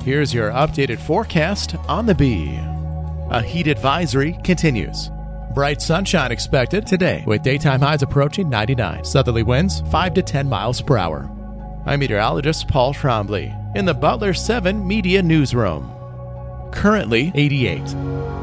Here's your updated forecast on the Bee. A heat advisory continues. Bright sunshine expected today with daytime highs approaching 99. Southerly winds 5 to 10 miles per hour. I'm meteorologist Paul Trombley in the Butler 7 Media Newsroom. Currently 88.